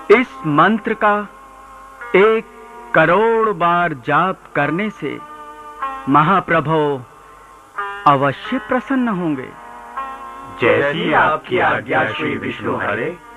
इस मंत्र का 1 करोड़ बार जाप करने से महाप्रभु अवश्य प्रसन्न होंगे। जैसी आपकी आज्ञा श्री विष्णु हरे।